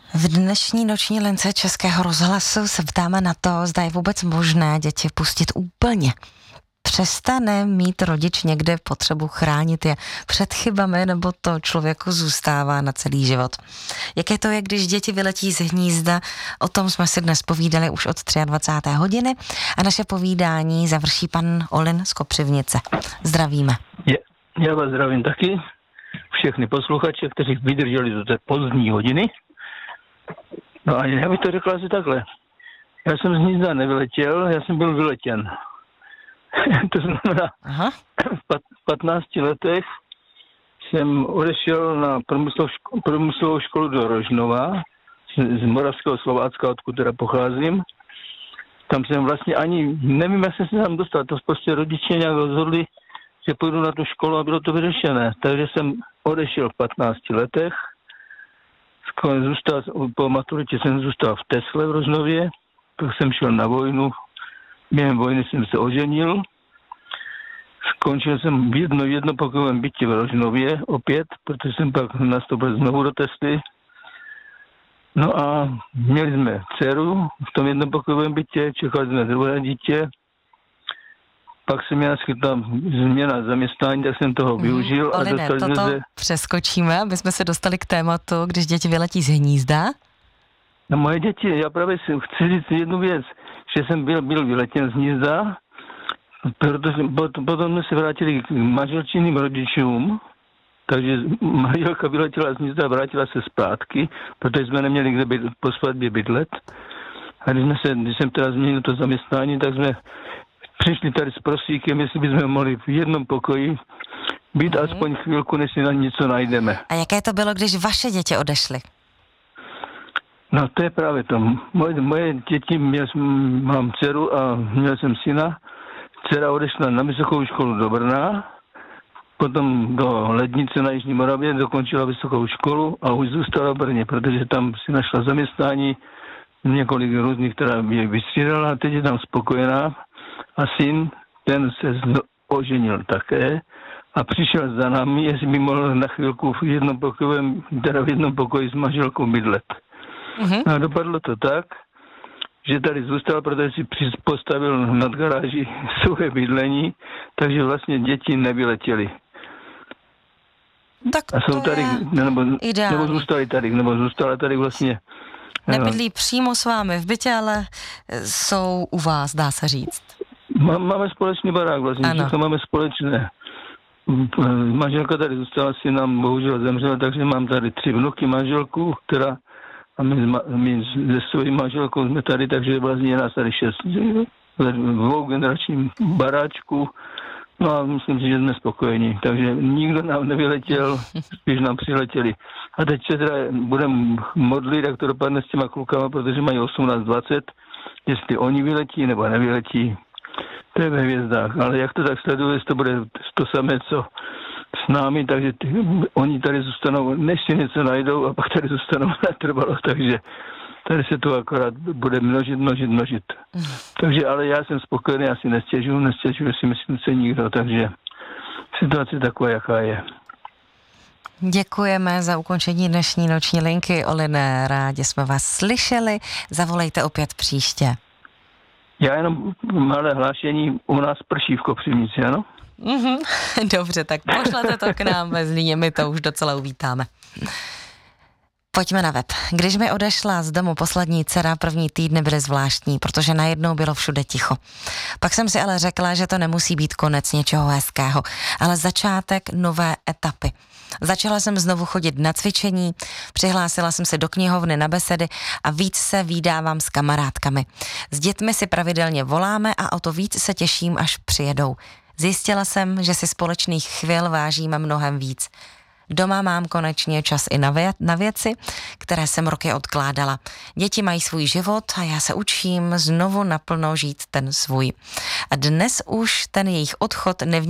V dnešní noční lince Českého rozhlasu se ptáme na to, zda je vůbec možné děti pustit úplně. Přestane mít rodič někde potřebu chránit je před chybami, nebo to člověku zůstává na celý život. Jaké to je, když děti vyletí z hnízda? O tom jsme si dnes povídali už od 23. hodiny a naše povídání završí pan Olin z Kopřivnice. Zdravíme. Já vás zdravím taky, všechny posluchače, kteří vydrželi do té pozdní hodiny. No a já bych to řekl asi takhle. Já jsem z hnízda nevyletěl, já jsem byl vyletěn. To znamená, v 15 letech jsem odešel na průmyslovou školu do Rožnova, z Moravského Slovácka, odkud teda pocházím. Tam jsem vlastně ani, nevím, jak jsem se tam dostal, to prostě rodiče nějak rozhodli, že půjdu na tu školu a bylo to vyřešené. Takže jsem odešel v 15 letech, po maturitě jsem zůstal v Tesle v Rožnově, pak jsem šel na vojnu, během vojny jsem se oženil, skončil jsem v jednopokojovém bytě v Rožnově opět, protože jsem pak nastoupil znovu do Tesly. No a měli jsme dceru v tom jednopokojovém bytě, čekali jsme druhé dítě, pak se mi naskytla změna zaměstnání, tak jsem toho využil. Oline, toto přeskočíme, aby jsme se dostali k tématu, když děti vyletí z hnízda. No moje děti, já právě chci říct jednu věc, že jsem byl vyletěn z hnízda, protože potom jsme se vrátili k manželčiným rodičům, takže manželka vyletěla z hnízda a vrátila se zpátky, protože jsme neměli kde po svatbě bydlet. A když jsem teda změnil to zaměstnání, tak jsme přišli tady s prosíkem, jestli bychom mohli v jednom pokoji být aspoň chvilku, než si na něco najdeme. A jaké to bylo, když vaše děti odešly? No to je právě to. Moje děti, mám dceru a měl jsem syna. Dcera odešla na vysokou školu do Brna, potom do Lednice na Jižní Moravě, dokončila vysokou školu a už zůstala v Brně, protože tam si našla zaměstnání, několik různých, která mě vystřídala a teď je tam spokojená. A syn, ten se oženil také a přišel za námi, jestli by mohl na chvilku v jednom pokoji s manželkou bydlet. A dopadlo to tak, že tady zůstal, protože si postavil nad garáží svoje bydlení, takže vlastně děti nevyletěly. Tak a jsou tady, nebo zůstala tady vlastně. Nebydlí přímo s vámi v bytě, ale jsou u vás, dá se říct. Máme společný barák vlastně, všechno máme společné. Manželka tady zůstala, si nám bohužel zemřela, takže mám tady 3 vnuky, manželku, která a my se svojí manželkou jsme tady, takže vlastně je nás tady 6 v dvougeneračním baráčku. No a myslím si, že jsme spokojení. Takže nikdo nám nevyletěl, spíš nám přiletěli. A teď se teda budeme modlit, jak to dopadne s těma klukama, protože mají 18-20, jestli oni vyletí nebo nevyletí. To je ve hvězdách. Ale jak to tak sleduje, to bude to samé, co s námi, takže oni tady zůstanou, než si něco najdou a pak tady zůstanou natrvalo, takže tady se to akorát bude množit. Takže ale já jsem spokojený, já si nestěžuji si myslím se nikdo, takže situace taková, jaká je. Děkujeme za ukončení dnešní noční linky, Oline, rádi jsme vás slyšeli, zavolejte opět příště. Já jenom malé hlášení, u nás prší v Kopřivnici, ano? Dobře, tak pošlete to k nám ve Zlíně, my to už docela uvítáme. Pojďme na web. Když mi odešla z domu poslední dcera, první týdny byly zvláštní, protože najednou bylo všude ticho. Pak jsem si ale řekla, že to nemusí být konec něčeho hezkého, ale začátek nové etapy. Začala jsem znovu chodit na cvičení, přihlásila jsem se do knihovny na besedy a víc se vídávám s kamarádkami. S dětmi si pravidelně voláme a o to víc se těším, až přijedou. Zjistila jsem, že si společných chvil vážíme mnohem víc. Doma mám konečně čas i na věci, které jsem roky odkládala. Děti mají svůj život a já se učím znovu naplno žít ten svůj. A dnes už ten jejich odchod